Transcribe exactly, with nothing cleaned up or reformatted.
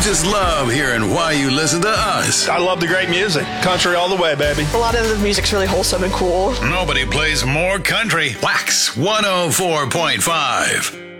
just love hearing why you listen to us. I love the great music. Country all the way, baby. A lot of the music's really wholesome and cool. Nobody plays more country. Wax one oh four point five.